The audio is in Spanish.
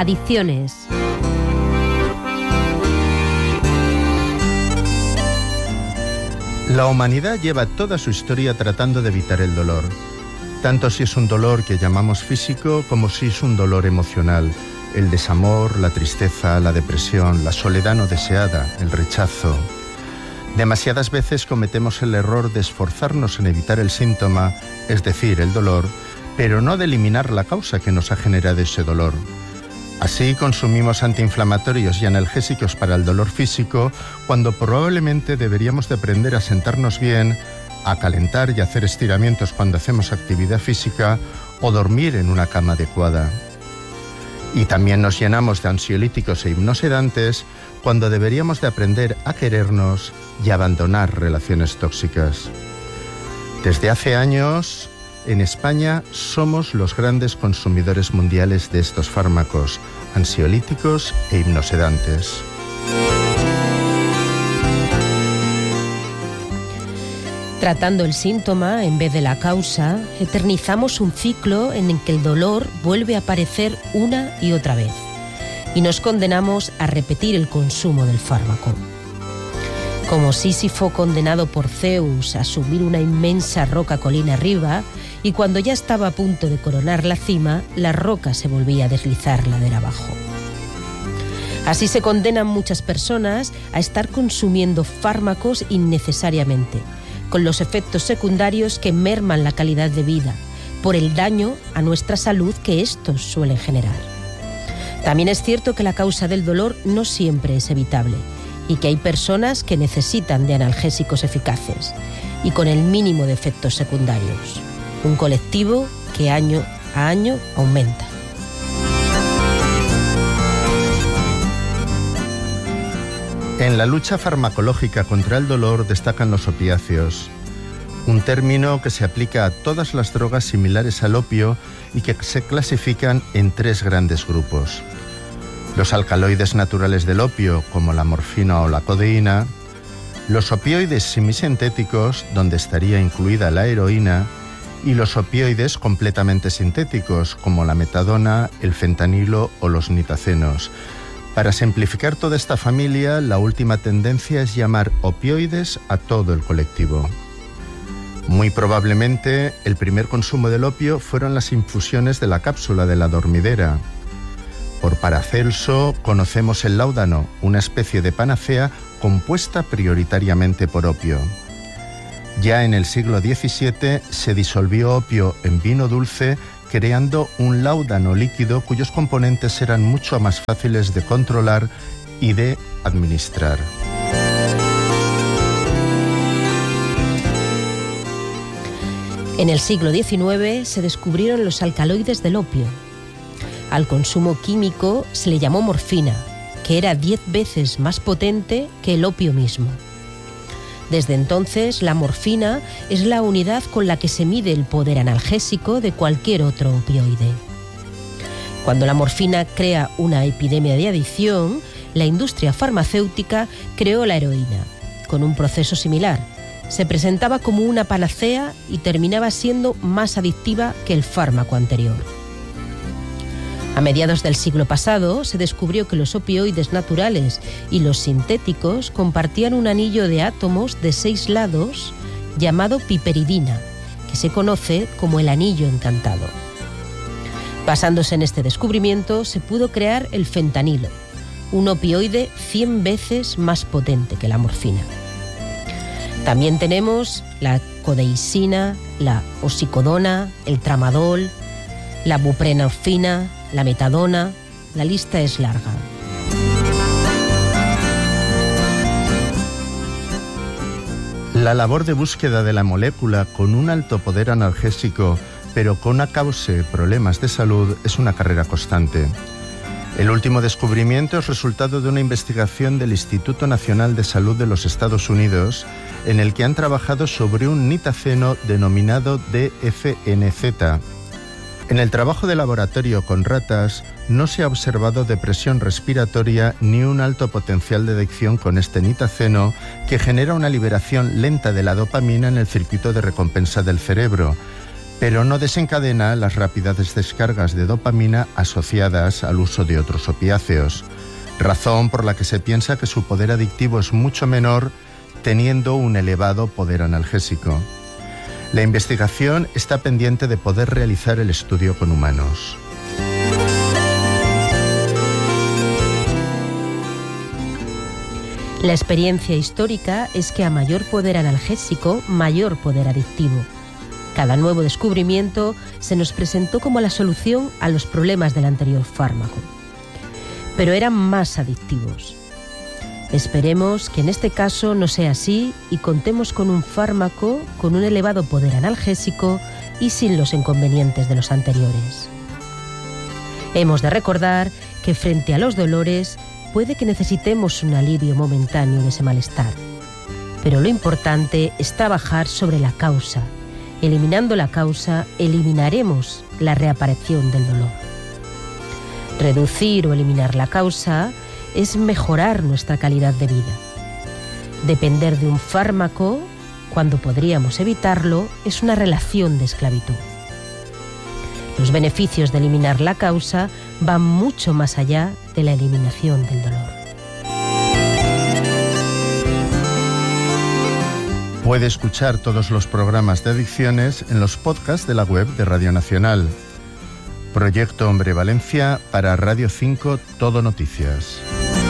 Adicciones. La humanidad lleva toda su historia tratando de evitar el dolor, tanto si es un dolor que llamamos físico como si es un dolor emocional, el desamor, la tristeza, la depresión, la soledad no deseada, el rechazo. Demasiadas veces cometemos el error de esforzarnos en evitar el síntoma, es decir, el dolor, pero no de eliminar la causa que nos ha generado ese dolor. Así consumimos antiinflamatorios y analgésicos para el dolor físico cuando probablemente deberíamos de aprender a sentarnos bien, a calentar y hacer estiramientos cuando hacemos actividad física o dormir en una cama adecuada. Y también nos llenamos de ansiolíticos e hipnosedantes cuando deberíamos de aprender a querernos y abandonar relaciones tóxicas. Desde hace años, en España somos los grandes consumidores mundiales de estos fármacos, ansiolíticos e hipnosedantes. Tratando el síntoma en vez de la causa, eternizamos un ciclo en el que el dolor vuelve a aparecer una y otra vez, y nos condenamos a repetir el consumo del fármaco. Como Sísifo condenado por Zeus a subir una inmensa roca colina arriba, y cuando ya estaba a punto de coronar la cima, la roca se volvía a deslizar ladera abajo. Así se condenan muchas personas a estar consumiendo fármacos innecesariamente, con los efectos secundarios que merman la calidad de vida, por el daño a nuestra salud que estos suelen generar. También es cierto que la causa del dolor no siempre es evitable, y que hay personas que necesitan de analgésicos eficaces, y con el mínimo de efectos secundarios. Un colectivo que año a año aumenta. En la lucha farmacológica contra el dolor destacan los opiáceos, un término que se aplica a todas las drogas similares al opio y que se clasifican en tres grandes grupos. Los alcaloides naturales del opio, como la morfina o la codeína, los opioides semisintéticos, donde estaría incluida la heroína, y los opioides completamente sintéticos, como la metadona, el fentanilo o los nitacenos. Para simplificar toda esta familia, la última tendencia es llamar opioides a todo el colectivo. Muy probablemente, el primer consumo del opio fueron las infusiones de la cápsula de la dormidera. Por Paracelso conocemos el láudano, una especie de panacea compuesta prioritariamente por opio. Ya en el siglo XVII se disolvió opio en vino dulce, creando un láudano líquido cuyos componentes eran mucho más fáciles de controlar y de administrar. En el siglo XIX se descubrieron los alcaloides del opio. Al consumo químico se le llamó morfina, que era 10 veces más potente que el opio mismo. Desde entonces, la morfina es la unidad con la que se mide el poder analgésico de cualquier otro opioide. Cuando la morfina crea una epidemia de adicción, la industria farmacéutica creó la heroína, con un proceso similar. Se presentaba como una panacea y terminaba siendo más adictiva que el fármaco anterior. A mediados del siglo pasado se descubrió que los opioides naturales y los sintéticos compartían un anillo de átomos de 6 lados llamado piperidina, que se conoce como el anillo encantado. Basándose en este descubrimiento, se pudo crear el fentanilo, un opioide 100 veces más potente que la morfina. También tenemos la codeicina, la oxicodona, el tramadol, la buprenorfina, la metadona, la lista es larga. La labor de búsqueda de la molécula con un alto poder analgésico, pero con una cause problemas de salud, es una carrera constante. El último descubrimiento es resultado de una investigación del Instituto Nacional de Salud de los Estados Unidos, en el que han trabajado sobre un nitaceno denominado DFNZ. En el trabajo de laboratorio con ratas no se ha observado depresión respiratoria ni un alto potencial de adicción con este nitaceno, que genera una liberación lenta de la dopamina en el circuito de recompensa del cerebro, pero no desencadena las rápidas descargas de dopamina asociadas al uso de otros opiáceos, razón por la que se piensa que su poder adictivo es mucho menor teniendo un elevado poder analgésico. La investigación está pendiente de poder realizar el estudio con humanos. La experiencia histórica es que a mayor poder analgésico, mayor poder adictivo. Cada nuevo descubrimiento se nos presentó como la solución a los problemas del anterior fármaco. Pero eran más adictivos. Esperemos que en este caso no sea así y contemos con un fármaco con un elevado poder analgésico y sin los inconvenientes de los anteriores. Hemos de recordar que frente a los dolores puede que necesitemos un alivio momentáneo de ese malestar, pero lo importante es trabajar sobre la causa. Eliminando la causa, eliminaremos la reaparición del dolor. Reducir o eliminar la causa es mejorar nuestra calidad de vida. Depender de un fármaco, cuando podríamos evitarlo, es una relación de esclavitud. Los beneficios de eliminar la causa van mucho más allá de la eliminación del dolor. Puede escuchar todos los programas de adicciones en los podcasts de la web de Radio Nacional. Proyecto Hombre Valencia para Radio 5 Todo Noticias.